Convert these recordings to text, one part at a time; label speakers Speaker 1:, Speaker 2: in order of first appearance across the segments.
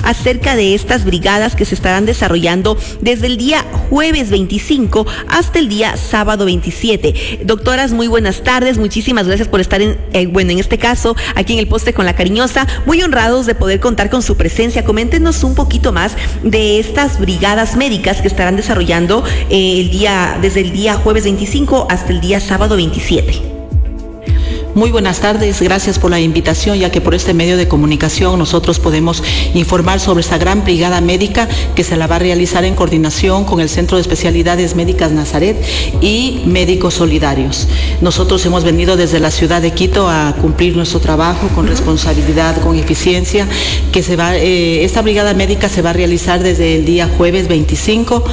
Speaker 1: acerca de estas brigadas que se estarán desarrollando desde el día jueves 25 hasta el día sábado 27. Doctoras, muy buenas tardes, muchísimas gracias por estar en este caso, aquí en el Poste con la Cariñosa, muy honrados de poder contar con su presencia. Coméntenos un poquito más de estas brigadas médicas que estarán desarrollando desde el día jueves 25 hasta el día sábado 27.
Speaker 2: Muy buenas tardes, gracias por la invitación, ya que por este medio de comunicación nosotros podemos informar sobre esta gran brigada médica que se la va a realizar en coordinación con el Centro de Especialidades Médicas Nazaret y Médicos Solidarios. Nosotros hemos venido desde la ciudad de Quito a cumplir nuestro trabajo con responsabilidad, con eficiencia, esta brigada médica se va a realizar desde el día jueves 25,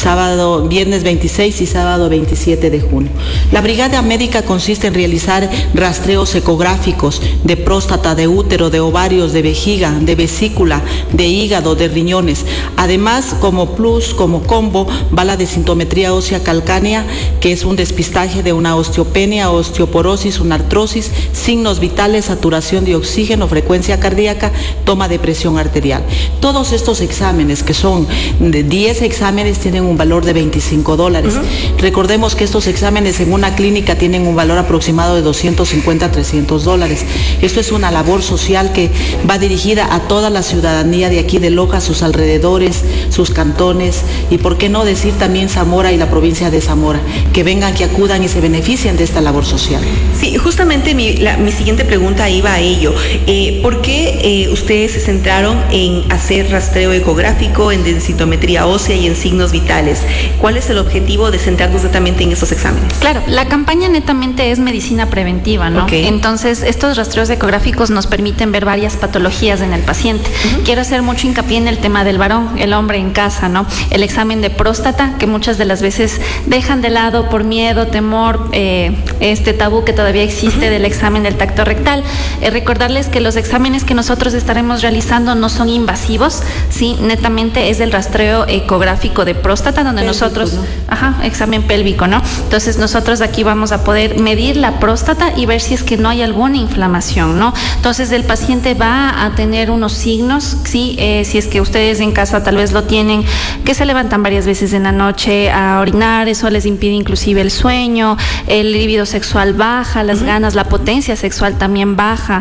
Speaker 2: viernes 26 y sábado 27 de junio. La brigada médica consiste en realizar rastreos ecográficos de próstata, de útero, de ovarios, de vejiga, de vesícula, de hígado, de riñones. Además, como plus, como combo, va la densitometría ósea calcánea, que es un despistaje de una osteopenia, osteoporosis, una artrosis, signos vitales, saturación de oxígeno, frecuencia cardíaca, toma de presión arterial. Todos estos exámenes, que son de 10 exámenes, tienen un valor de $25. Recordemos que estos exámenes en una clínica tienen un valor aproximado de $250 a $300. Esto es una labor social que va dirigida a toda la ciudadanía de aquí de Loja, sus alrededores, sus cantones y por qué no decir también Zamora y la provincia de Zamora, que vengan, que acudan y se beneficien de esta labor social.
Speaker 1: Sí, justamente mi siguiente pregunta iba a ello. ¿Por qué ustedes se centraron en hacer rastreo ecográfico, en densitometría ósea y en signos vitales? ¿Cuál es el objetivo de centrarnos netamente en estos exámenes?
Speaker 3: Claro, la campaña netamente es medicina preventiva, ¿no?
Speaker 1: Okay.
Speaker 3: Entonces, estos rastreos ecográficos nos permiten ver varias patologías en el paciente. Quiero hacer mucho hincapié en el tema del varón, el hombre en casa, ¿no? El examen de próstata, que muchas de las veces dejan de lado por miedo, temor, este tabú que todavía existe del examen del tacto rectal. Recordarles que los exámenes que nosotros estaremos realizando no son invasivos, sí, netamente es el rastreo ecográfico de próstata, donde pélvico, nosotros, ¿no? Examen pélvico, ¿no? Entonces, nosotros aquí vamos a poder medir la próstata y ver si es que no hay alguna inflamación, ¿no? Entonces el paciente va a tener unos signos, ¿sí? Si es que ustedes en casa tal vez lo tienen, que se levantan varias veces en la noche a orinar, eso les impide inclusive el sueño, el libido sexual baja, las ganas, la potencia sexual también baja,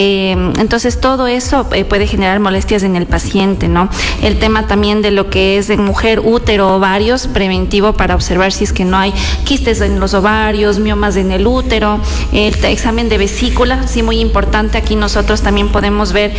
Speaker 3: entonces todo eso puede generar molestias en el paciente, ¿no? El tema también de lo que es en mujer, útero, ovarios, preventivo para observar si es que no hay quistes en los ovarios, miomas en el útero. El examen de vesícula, sí, muy importante. Aquí nosotros también podemos ver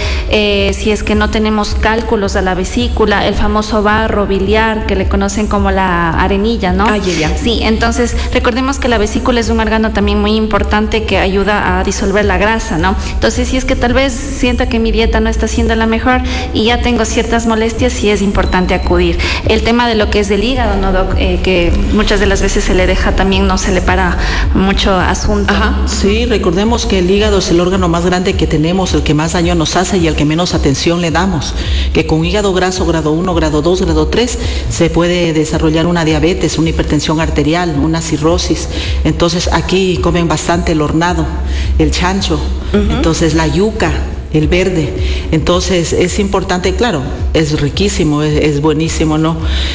Speaker 3: si es que no tenemos cálculos a la vesícula, el famoso barro biliar, que le conocen como la arenilla, ¿no?
Speaker 1: Ya.
Speaker 3: Sí, entonces recordemos que la vesícula es un órgano también muy importante que ayuda a disolver la grasa, ¿no? Entonces, si es que tal vez siento que mi dieta no está siendo la mejor y ya tengo ciertas molestias, sí es importante acudir. El tema de lo que es el hígado, ¿no, Doc? Que muchas de las veces se le deja también, no se le para mucho asunto.
Speaker 2: Sí, recordemos que el hígado es el órgano más grande que tenemos, el que más daño nos hace y el que menos atención le damos. Que con hígado graso grado 1, grado 2, grado 3 se puede desarrollar una diabetes, una hipertensión arterial, una cirrosis. Entonces aquí comen bastante el hornado, el chancho, entonces la yuca, el verde. Entonces es importante, claro, es riquísimo, es buenísimo, ¿no?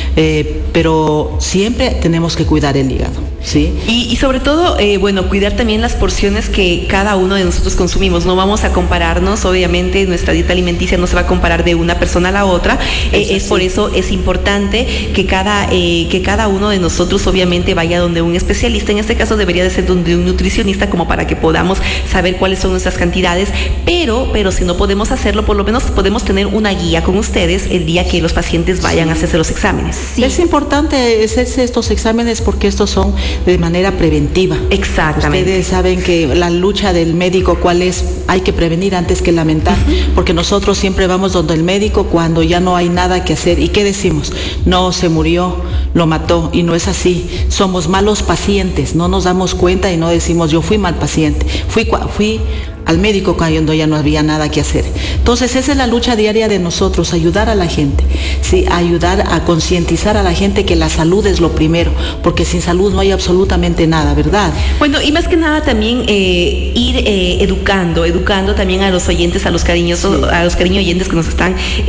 Speaker 2: Pero siempre tenemos que cuidar el hígado, ¿sí?
Speaker 1: Y sobre todo, cuidar también las porciones que cada uno de nosotros consumimos. No vamos a compararnos, obviamente nuestra dieta alimenticia no se va a comparar de una persona a la otra. Por eso es importante que cada uno de nosotros obviamente vaya donde un especialista. En este caso debería de ser donde un nutricionista, como para que podamos saber cuáles son nuestras cantidades, pero si no podemos hacerlo, por lo menos podemos tener una guía con ustedes el día que los pacientes vayan a hacerse los exámenes.
Speaker 2: Sí. Es importante hacerse estos exámenes porque estos son de manera preventiva.
Speaker 1: Exactamente.
Speaker 2: Ustedes saben que la lucha del médico, ¿cuál es? Hay que prevenir antes que lamentar, porque nosotros siempre vamos donde el médico cuando ya no hay nada que hacer. ¿Y qué decimos? No, se murió, lo mató, y no es así. Somos malos pacientes, no nos damos cuenta y no decimos yo fui mal paciente, fui al médico cuando ya no había nada que hacer. Entonces esa es la lucha diaria de nosotros, ayudar a la gente, ¿sí? Ayudar a concientizar a la gente que la salud es lo primero, porque sin salud no hay absolutamente nada, ¿verdad?
Speaker 1: Bueno, y más que nada también ir educando también a los oyentes, a los cariños oyentes que nos están